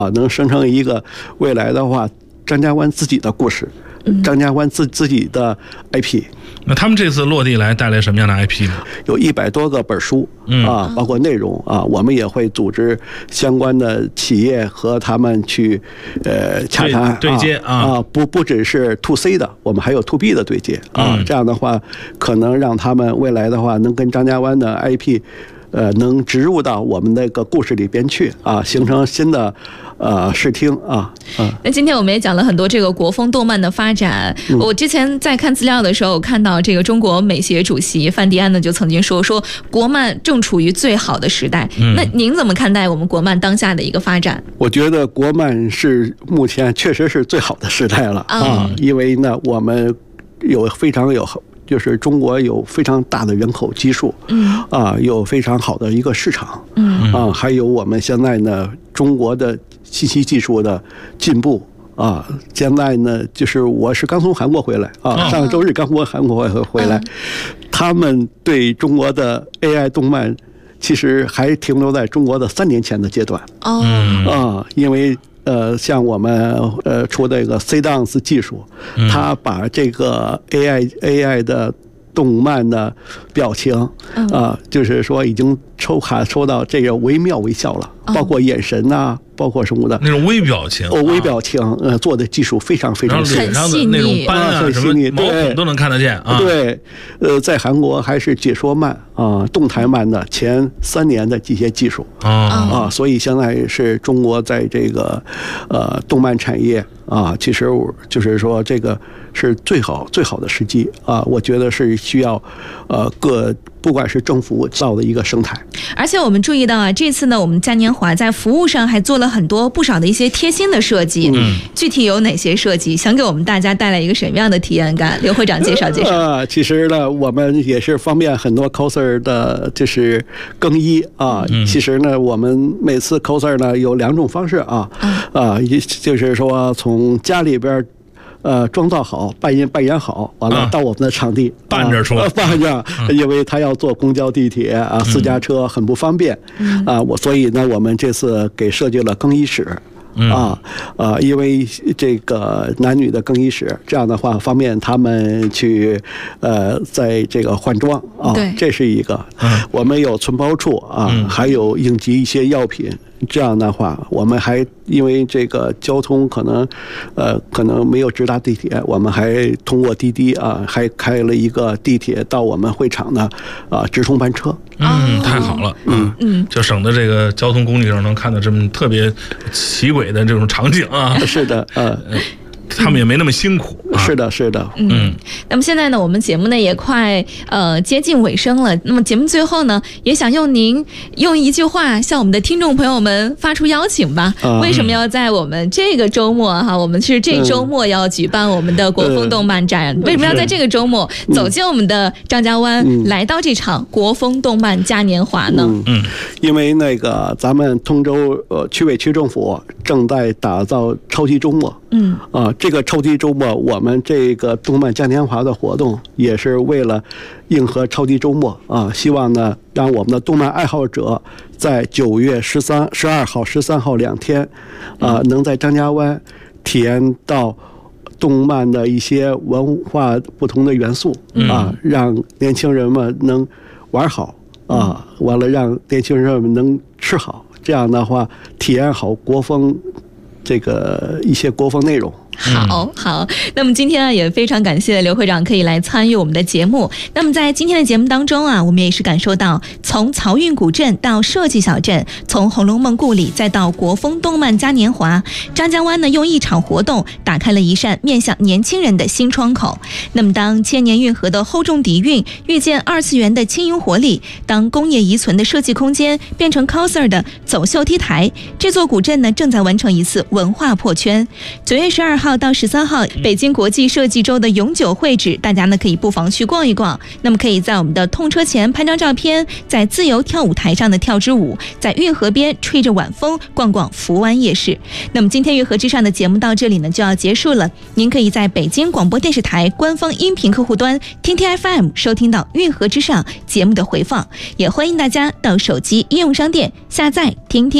能生成一个未来的话张家湾自己的故事，张家湾自己的 IP。 那他们这次落地来带来什么样的 IP 呢？ 有100多个本书包括内容我们也会组织相关的企业和他们去洽谈对接不只是 to C 的，我们还有 to B 的对接这样的话可能让他们未来的话能跟张家湾的 IP能植入到我们那个故事里边去形成新的视听那今天我们也讲了很多这个国风动漫的发展。我之前在看资料的时候看到这个中国美协主席范迪安呢就曾经说国漫正处于最好的时代。那您怎么看待我们国漫当下的一个发展？ 我觉得国漫是目前确实是最好的时代了因为呢我们就是中国有非常大的人口基数，有非常好的一个市场，还有我们现在呢，中国的信息技术的进步现在呢，就是我是刚从韩国回来上周日刚从韩国回来，他们对中国的 AI 动漫其实还停留在中国的3年前的阶段因为。像我们出这个 C-Dance 技术，它把这个 AI 的动漫的表情就是说已经抽到这个惟妙惟肖了，包括眼神包括什么的那种微表情微表情做的技术非常非常脸上的那种斑很细腻， 毛孔都能看得见对在韩国还是解说漫动态漫的前3年的这些技术所以现在是中国在这个动漫产业其实就是说这个是最好的时机我觉得是需要不管是政府造的一个生态。 而且我们注意到这次呢我们嘉年华在服务上还做了不少的一些贴心的设计具体有哪些设计？想给我们大家带来一个什么样的体验感？刘会长介绍其实呢我们也是方便很多 coser 的就是更衣其实呢我们每次 coser 呢有2种方式就是说从家里边装造好扮演好完了到我们的场地伴着出因为他要坐公交地铁私家车很不方便所以呢我们这次给设计了更衣室因为这个男女的更衣室这样的话方便他们去在这个换装这是一个我们有存包处还有应急一些药品。这样的话我们还因为这个交通可能没有直达地铁，我们还通过滴滴还开了一个地铁到我们会场的直通班车太好了就省得这个交通工具上能看到这么特别奇诡的这种场景是的他们也没那么辛苦是的那么现在呢我们节目呢也快接近尾声了，那么节目最后呢也想您用一句话向我们的听众朋友们发出邀请吧为什么要在我们这个周末我们是这周末要举办我们的国风动漫展为什么要在这个周末走进我们的张家湾来到这场国风动漫嘉年华呢因为那个咱们通州区委区政府正在打造超级周末这个超级周末我们这个动漫嘉年华的活动也是为了应和超级周末希望呢让我们的动漫爱好者在9月12号13号2天能在张家湾体验到动漫的一些文化不同的元素让年轻人们能玩好完了让年轻人们能吃好，这样的话体验好国风这个一些国风内容。 好，那么今天也非常感谢刘会长可以来参与我们的节目。那么在今天的节目当中我们也是感受到从漕运古镇到设计小镇，从红楼梦故里再到国风动漫嘉年华，张家湾呢用一场活动打开了一扇面向年轻人的新窗口。那么当千年运河的厚重底蕴遇见2次元的轻盈活力，当工业遗存的设计空间变成 coser 的走秀 T 台，这座古镇呢正在完成一次文化破圈。9月12号到13号北京国际设计周的永久会址，大家呢可以不妨去逛一逛。那么可以在我们的通车前拍张照片，在自由跳舞台上的跳支舞，在运河边吹着晚风逛逛福湾夜市。那么今天运河之上的节目到这里呢就要结束了，您可以在北京广播电视台官方音频客户端听听 FM 收听到运河之上节目的回放，也欢迎大家到手机应用商店下载听听。